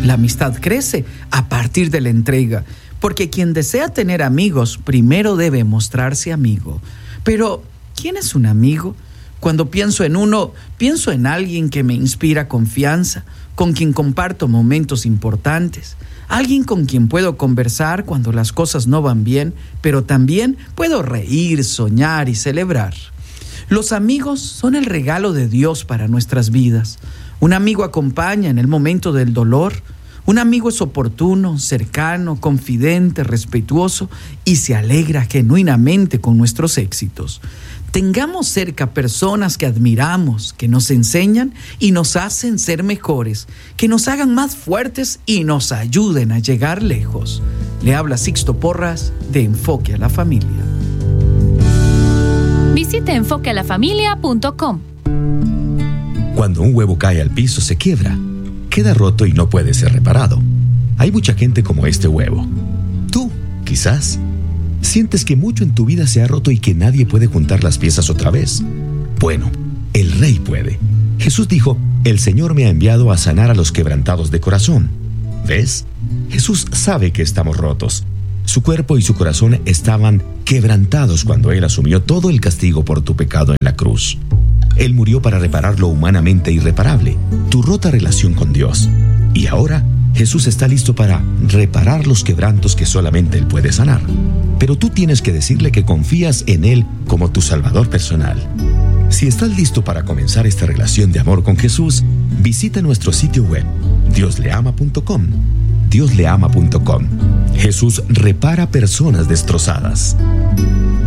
La amistad crece a partir de la entrega, porque quien desea tener amigos primero debe mostrarse amigo. Pero, ¿quién es un amigo? Cuando pienso en uno, pienso en alguien que me inspira confianza, con quien comparto momentos importantes, alguien con quien puedo conversar cuando las cosas no van bien, pero también puedo reír, soñar y celebrar. Los amigos son el regalo de Dios para nuestras vidas. Un amigo acompaña en el momento del dolor. Un amigo es oportuno, cercano, confidente, respetuoso y se alegra genuinamente con nuestros éxitos. Tengamos cerca personas que admiramos, que nos enseñan y nos hacen ser mejores, que nos hagan más fuertes y nos ayuden a llegar lejos. Le habla Sixto Porras de Enfoque a la Familia. Visite enfoquealafamilia.com. Cuando un huevo cae al piso se quiebra, queda roto y no puede ser reparado. Hay mucha gente como este huevo. Tú, quizás, sientes que mucho en tu vida se ha roto y que nadie puede juntar las piezas otra vez. Bueno, el Rey puede. Jesús dijo, el Señor me ha enviado a sanar a los quebrantados de corazón. ¿Ves? Jesús sabe que estamos rotos. Su cuerpo y su corazón estaban quebrantados cuando Él asumió todo el castigo por tu pecado en la cruz. Él murió para reparar lo humanamente irreparable, tu rota relación con Dios. Y ahora, Jesús está listo para reparar los quebrantos que solamente Él puede sanar. Pero tú tienes que decirle que confías en Él como tu Salvador personal. Si estás listo para comenzar esta relación de amor con Jesús, visita nuestro sitio web, diosleama.com. Diosleama.com. Jesús repara personas destrozadas.